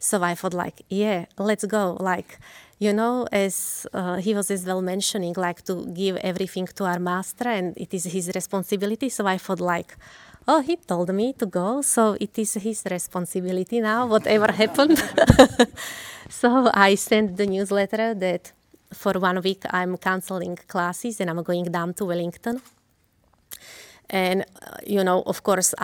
So I thought like, yeah, let's go. Like, as he was as well mentioning, like to give everything to our master and it is his responsibility. So I thought like, oh, he told me to go, so it is his responsibility now, whatever happened. So I sent the newsletter that for 1 week I'm canceling classes and I'm going down to Wellington. And, of course,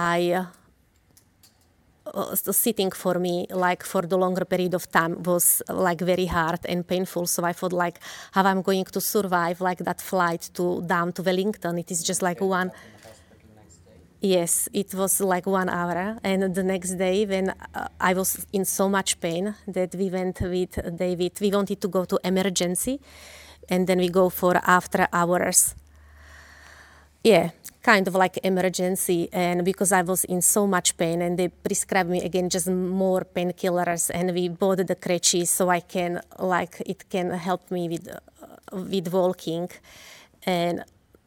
sitting for me, like for the longer period of time was like very hard and painful. So I thought like how I'm going to survive like that flight down to Wellington. It is just like one. Yes, it was like 1 hour. And the next day when I was in so much pain that we went with David, we wanted to go to emergency and then we go for after hours. Yeah, kind of like emergency, and because I was in so much pain and they prescribed me again just more painkillers and we bought the crutches so I can like it can help me with walking, and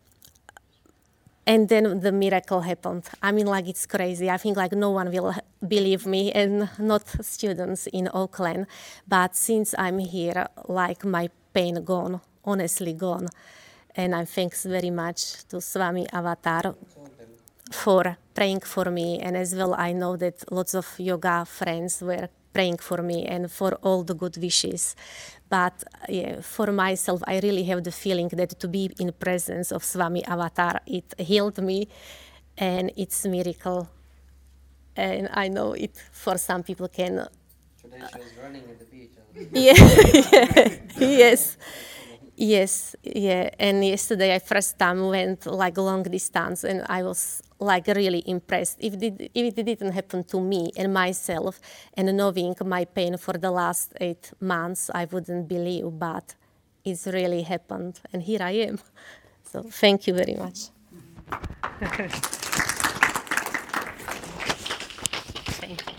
then the miracle happened. I mean, like it's crazy. I think like no one will believe me and not students in Auckland, but since I'm here, like my pain gone, honestly gone. And I thanks very much to Swami Avatar for praying for me. And as well, I know that lots of yoga friends were praying for me and for all the good wishes. But yeah, for myself, I really have the feeling that to be in presence of Swami Avatar, it healed me and it's a miracle. And I know it for some people can... Today she was running at the beach. Yeah, yes. Yes, yeah. And yesterday I first time went like long distance and I was like really impressed. If it didn't happen to me and myself and knowing my pain for the last 8 months, I wouldn't believe, but it's really happened and here I am. So thank you very much. Thank you.